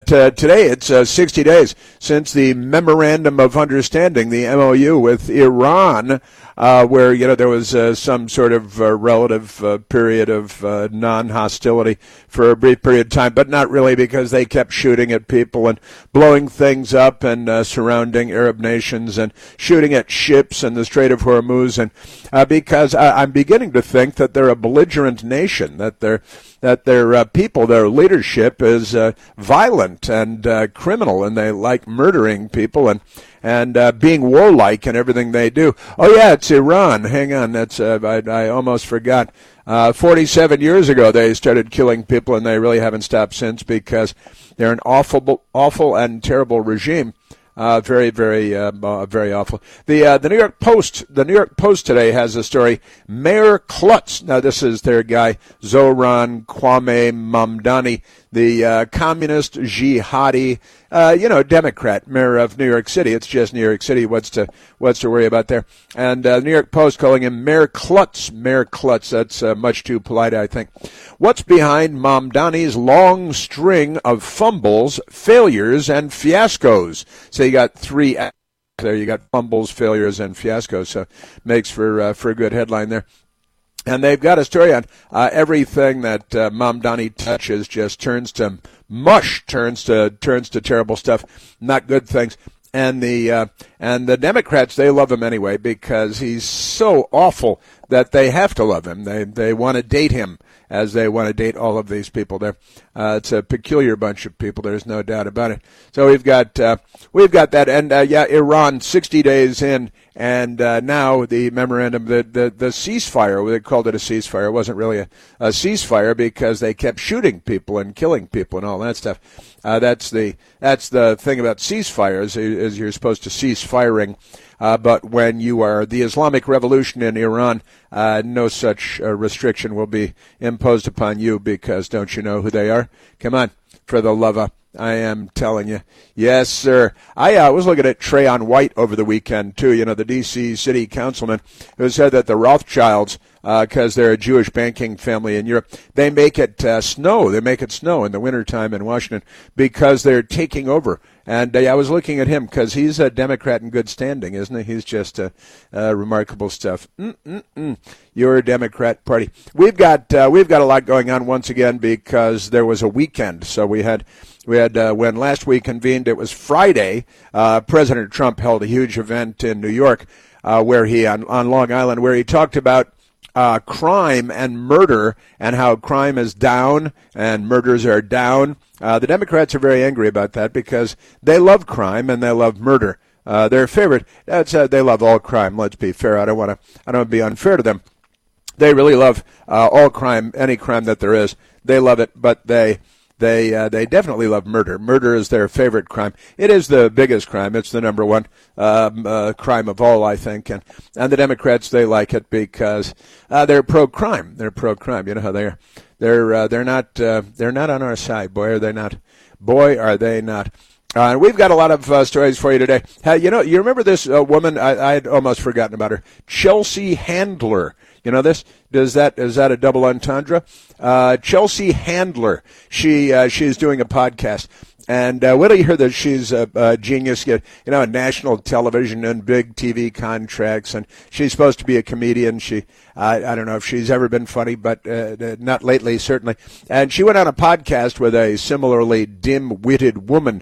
today it's 60 days since the Memorandum of Understanding, the MOU with Iran, where there was some sort of relative period of non-hostility for a brief period of time, but not really, because they kept shooting at people and blowing things up and surrounding Arab nations and shooting at ships in the Strait of Hormuz, and because I'm beginning to think that they're a belligerent nation, that their people, their leadership is violent and criminal, and they like murdering people and being warlike in everything they do. Oh yeah, it's Iran. Hang on, that's I almost forgot. 47 years ago they started killing people, and they really haven't stopped since, because they're an awful and terrible regime. Very, very, very awful. The New York Post today has a story. Mayor Klutz. Now this is their guy, Zohran Kwame Mamdani, the communist jihadi, Democrat mayor of New York City. It's just New York City. What's to worry about there? And the New York Post calling him Mayor Klutz. Mayor Klutz. That's much too polite, I think. What's behind Mamdani's long string of fumbles, failures, and fiascos? So you got three there. You got fumbles, failures, and fiascos. So makes for a good headline there. And they've got a story on everything that Mamdani touches just turns to mush, turns to terrible stuff, not good things. And the Democrats, they love him anyway, because he's so awful that they have to love him. They want to date him, as they want to date all of these people there. It's a peculiar bunch of people. There's no doubt about it. So we've got that, and Iran 60 days in, and now the memorandum, the ceasefire. They called it a ceasefire. It wasn't really a ceasefire, because they kept shooting people and killing people and all that stuff. That's the thing about ceasefires, is you're supposed to cease firing. But when you are the Islamic Revolution in Iran, no such restriction will be imposed upon you, because don't you know who they are? Come on, for the love of, I am telling you. Yes, sir. I was looking at Trayon White over the weekend, too, the D.C. city councilman, who said that the Rothschilds, because they're a Jewish banking family in Europe, they make it snow. They make it snow in the wintertime in Washington, because they're taking over. And I was looking at him, because he's a Democrat in good standing, isn't he? He's just remarkable stuff. Your Democrat Party. We've got a lot going on once again, because there was a weekend. So we had when last week convened, it was Friday. President Trump held a huge event in New York, where he on Long Island, where he talked about crime and murder, and how crime is down and murders are down. The Democrats are very angry about that, because they love crime and they love murder. Their favorite. They love all crime. Let's be fair. I don't want to be unfair to them. They really love all crime, any crime that there is. They love it, but they definitely love murder. Murder is their favorite crime. It is the biggest crime. It's the number one crime of all, I think. And the Democrats, they like it because they're pro-crime. They're pro-crime. You know how they are. They're not on our side. Boy, are they not. Boy, are they not. We've got a lot of stories for you today. You remember this woman? I had almost forgotten about her. Chelsea Handler. You know this? Is that a double entendre? Chelsea Handler. She's doing a podcast. And wait till you hear that she's a genius, national television and big TV contracts, and she's supposed to be a comedian. I don't know if she's ever been funny, but not lately, certainly. And she went on a podcast with a similarly dim-witted woman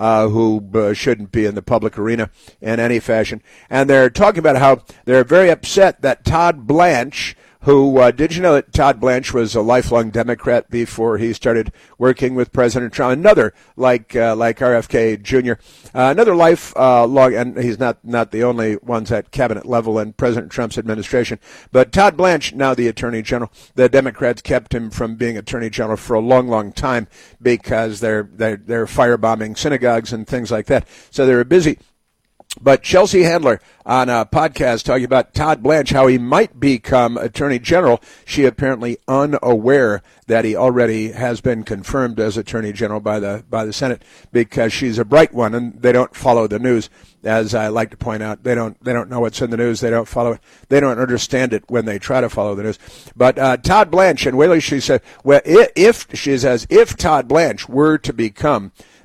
who shouldn't be in the public arena in any fashion. And they're talking about how they're very upset that Todd Blanche, who, did you know that Todd Blanche was a lifelong Democrat before he started working with President Trump? Another, like RFK Jr., another lifelong, and he's not the only ones at cabinet level in President Trump's administration, but Todd Blanche, now the Attorney General. The Democrats kept him from being Attorney General for a long, long time because they're firebombing synagogues and things like that. So they were busy. But Chelsea Handler on a podcast talking about Todd Blanche, how he might become Attorney General. She apparently unaware that he already has been confirmed as Attorney General by the Senate, because she's a bright one and they don't follow the news. As I like to point out, they don't know what's in the news. They don't follow it. They don't understand it when they try to follow the news. But Todd Blanche, and Whaley, she said, well, if Todd Blanche were to become